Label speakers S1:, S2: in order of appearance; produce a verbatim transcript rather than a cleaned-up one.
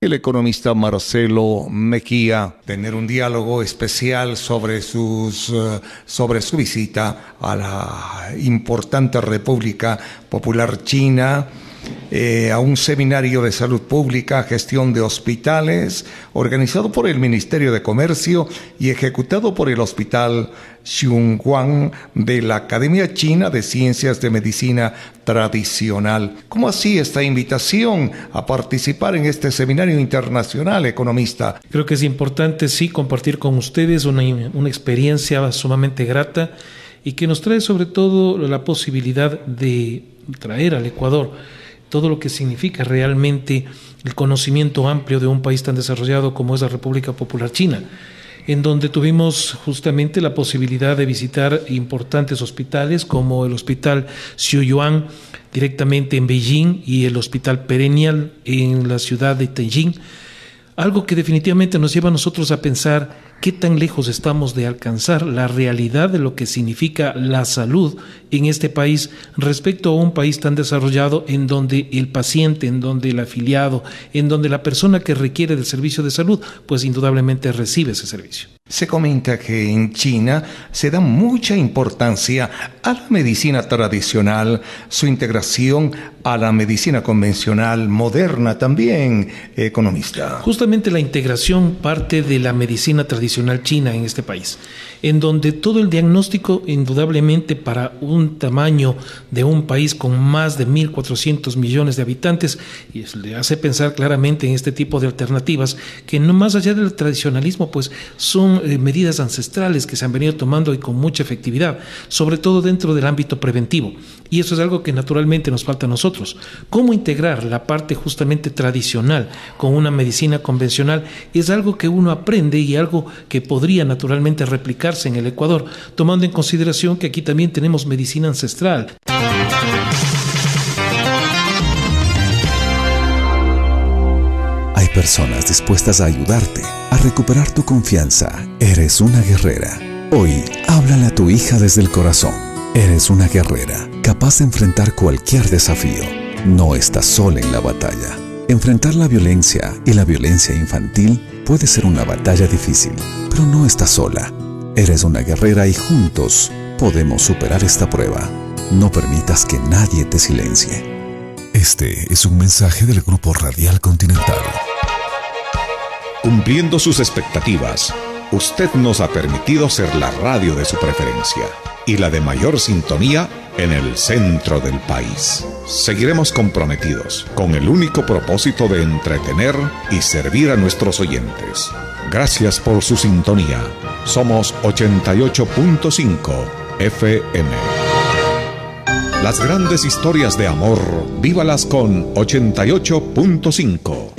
S1: el economista Marcelo Mejía, tener un diálogo especial sobre sus uh, sobre su visita a la importante República Popular China, eh, a un seminario de salud pública, gestión de hospitales, organizado por el Ministerio de Comercio y ejecutado por el Hospital Xiongguan de la Academia China de Ciencias de Medicina Tradicional. ¿Cómo así esta invitación a participar en este seminario internacional, economista?
S2: Creo que es importante, sí, compartir con ustedes una, una experiencia sumamente grata y que nos trae sobre todo la posibilidad de traer al Ecuador todo lo que significa realmente el conocimiento amplio de un país tan desarrollado como es la República Popular China, en donde tuvimos justamente la posibilidad de visitar importantes hospitales como el Hospital Xiuyuan directamente en Beijing y el Hospital Perennial en la ciudad de Tianjin, algo que definitivamente nos lleva a nosotros a pensar qué tan lejos estamos de alcanzar la realidad de lo que significa la salud en este país respecto a un país tan desarrollado en donde el paciente, en donde el afiliado, en donde la persona que requiere del servicio de salud, pues indudablemente recibe ese servicio.
S1: Se comenta que en China se da mucha importancia a la medicina tradicional, su integración a la medicina convencional, moderna también, economista.
S2: Justamente la integración parte de la medicina tradicional china en este país, en donde todo el diagnóstico, indudablemente para un tamaño de un país con más de mil cuatrocientos millones de habitantes, y eso le hace pensar claramente en este tipo de alternativas que no más allá del tradicionalismo, pues son eh, medidas ancestrales que se han venido tomando y con mucha efectividad, sobre todo dentro del ámbito preventivo. Y eso es algo que naturalmente nos falta a nosotros. ¿Cómo integrar la parte justamente tradicional con una medicina convencional? Es algo que uno aprende y algo que podría naturalmente replicarse en el Ecuador, tomando en consideración que aquí también tenemos medicina ancestral.
S3: Hay personas dispuestas a ayudarte a recuperar tu confianza. Eres una guerrera. Hoy, háblale a tu hija desde el corazón. Eres una guerrera, capaz de enfrentar cualquier desafío. No estás sola en la batalla. Enfrentar la violencia y la violencia infantil puede ser una batalla difícil, pero no estás sola. Eres una guerrera y juntos podemos superar esta prueba. No permitas que nadie te silencie.
S4: Este es un mensaje del Grupo Radial Continental.
S5: Cumpliendo sus expectativas, usted nos ha permitido ser la radio de su preferencia y la de mayor sintonía en el centro del país. Seguiremos comprometidos con el único propósito de entretener y servir a nuestros oyentes. Gracias por su sintonía. Somos ochenta y ocho punto cinco F M. Las grandes historias de amor, vívalas con ochenta y ocho punto cinco.